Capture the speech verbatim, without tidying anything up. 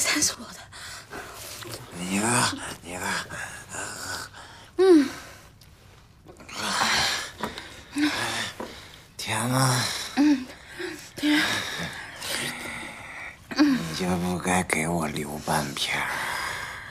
餐是我的。 你的，你的。 嗯。 甜吗？ 嗯，甜。 你就不该给我留半片儿。